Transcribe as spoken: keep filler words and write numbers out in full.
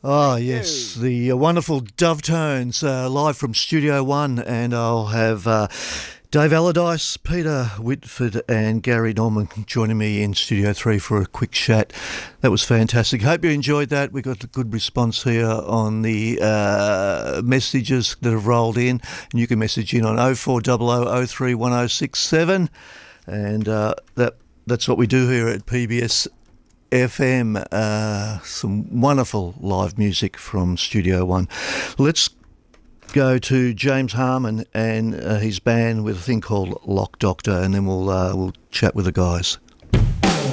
Oh, Thank yes, you. the uh, wonderful Dovetones uh, live from Studio One, and I'll have uh, Dave Allardyce, Peter Whitford, and Gary Norman joining me in Studio Three for a quick chat. That was fantastic. Hope you enjoyed that. We got a good response here on the uh, messages that have rolled in, and you can message in on oh four hundred oh three one oh six seven, and uh, that that's what we do here at P B S F M, uh, some wonderful live music from Studio One. Let's go to James Harmon and uh, his band with a thing called Lock Doctor, and then we'll uh, we'll chat with the guys.